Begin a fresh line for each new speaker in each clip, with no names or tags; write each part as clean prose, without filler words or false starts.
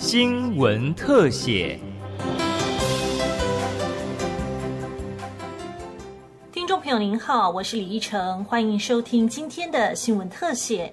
新闻特写。
听众朋友您好，我是李依晨，欢迎收听今天的新闻特写。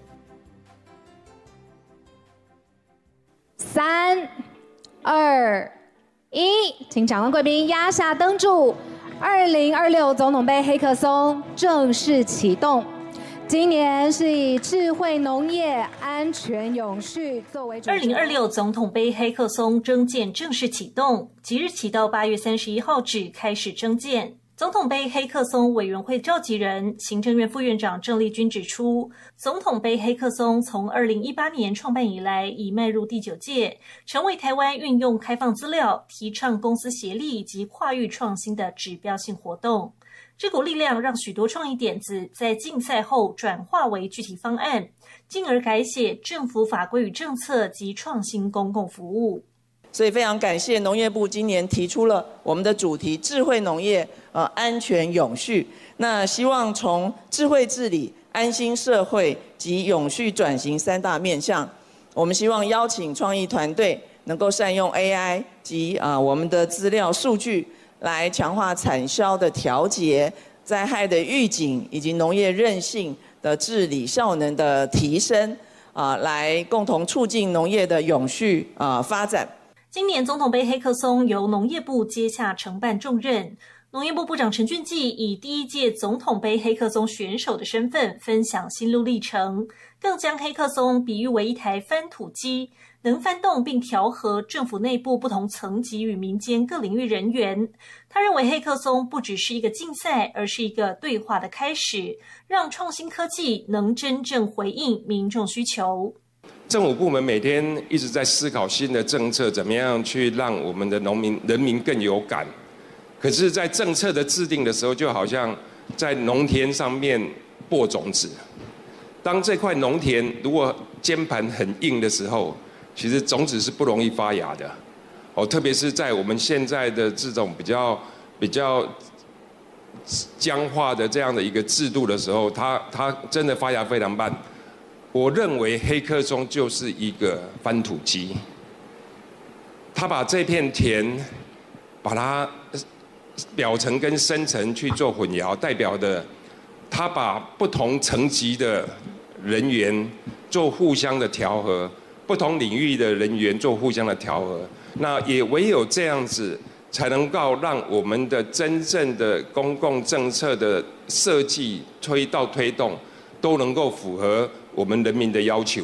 3、2、1，请场外贵宾压下灯柱。2026总统杯黑客松正式启动。今年是以智慧农业、安全永续作为主题。
2026总统杯黑客松征件正式启动，即日起到8月31号止开始征件。总统杯黑客松委员会召集人、行政院副院长郑丽君指出，总统杯黑客松从2018年创办以来，已迈入第9届，成为台湾运用开放资料、提倡公私协力及跨域创新的指标性活动。这股力量让许多创意点子在竞赛后转化为具体方案，进而改写政府法规与政策及创新公共服务。
所以非常感谢农业部今年提出了我们的主题智慧农业安全永续。那希望从智慧治理、安心社会及永续转型3大面向，我们希望邀请创意团队能够善用 AI 及我们的资料数据，来强化产销的调节、灾害的预警以及农业韧性的治理效能的提升，来共同促进农业的永续发展。
今年总统杯黑客松由农业部接下承办重任，农业部部长陈俊季以第1届总统杯黑客松选手的身份分享心路历程，更将黑客松比喻为一台翻土机，能翻动并调和政府内部不同层级与民间各领域人员。他认为黑客松不只是一个竞赛，而是一个对话的开始，让创新科技能真正回应民众需求。
政府部门每天一直在思考新的政策，怎么样去让我们的人民更有感。可是，在政策的制定的时候，就好像在农田上面播种子。当这块农田如果肩盘很硬的时候，其实种子是不容易发芽的。特别是在我们现在的这种比较僵化的这样的一个制度的时候，它真的发芽非常慢。我认为黑客松就是一个翻土机，他把这片田，把它表层跟深层去做混淆，代表的他把不同层级的人员做互相的调和，不同领域的人员做互相的调和。那也唯有这样子，才能够让我们的真正的公共政策的设计推动，都能够符合我们人民的要求。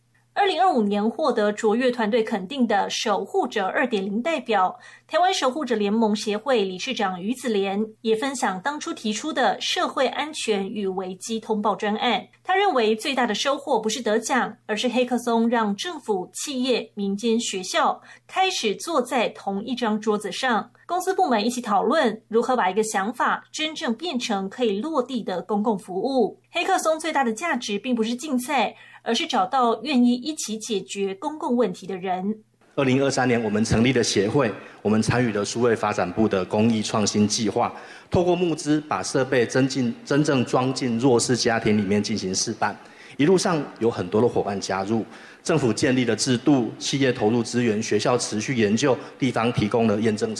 2025年获得卓越团队肯定的守护者 2.0 代表，台湾守护者联盟协会理事长于子莲也分享当初提出的社会安全与危机通报专案。他认为最大的收获不是得奖，而是黑客松让政府、企业、民间、学校开始坐在同一张桌子上，公司部门一起讨论如何把一个想法真正变成可以落地的公共服务。黑客松最大的价值并不是竞赛，而是找到愿意一起解决公共问题的人。
2023年我们成立了协会，我们参与了数位发展部的公益创新计划，透过募资把设备真正装进弱势家庭里面进行示范。一路上有很多的伙伴加入，政府建立了制度，企业投入资源，学校持续研究，地方提供了验证